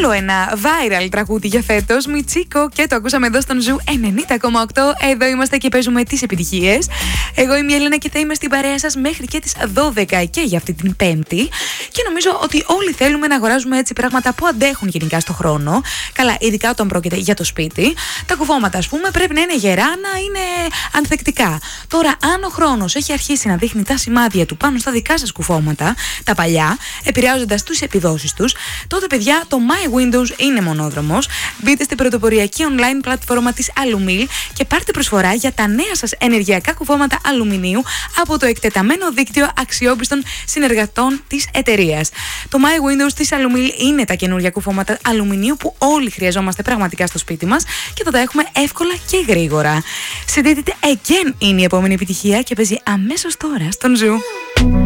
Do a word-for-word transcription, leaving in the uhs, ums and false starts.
άλλο ένα viral τραγούδι για φέτος, Μιτσίκο, και το ακούσαμε εδώ στον Ζου ενενήντα κόμμα οκτώ. Εδώ είμαστε και παίζουμε τις επιτυχίες. Εγώ είμαι η Έλενα και θα είμαι στην παρέα σας μέχρι και τις δώδεκα και για αυτή την Πέμπτη. Και νομίζω ότι όλοι θέλουμε να αγοράζουμε έτσι πράγματα που αντέχουν γενικά στο χρόνο. Καλά, ειδικά όταν πρόκειται για το σπίτι. Τα κουφώματα, ας πούμε, πρέπει να είναι γερά, να είναι ανθεκτικά. Τώρα, αν ο χρόνος έχει αρχίσει να δείχνει τα σημάδια του πάνω στα δικά σας κουφώματα, τα παλιά, επηρεάζοντας τις επιδόσεις τους, τότε, παιδιά, το My Windows είναι μονόδρομος. Μπείτε στην πρωτοποριακή online πλατφόρμα της Alumil και πάρτε προσφορά για τα νέα σας ενεργειακά κουφώματα αλουμινίου από το εκτεταμένο δίκτυο αξιόπιστων συνεργατών της εταιρείας. Το My Windows της Alumil είναι τα καινούργια κουφώματα αλουμινίου που όλοι χρειαζόμαστε πραγματικά στο σπίτι μας και θα τα έχουμε εύκολα και γρήγορα. Συντηρητείτε Again είναι η επόμενη επιτυχία και παίζει αμέσως τώρα στον Ζου.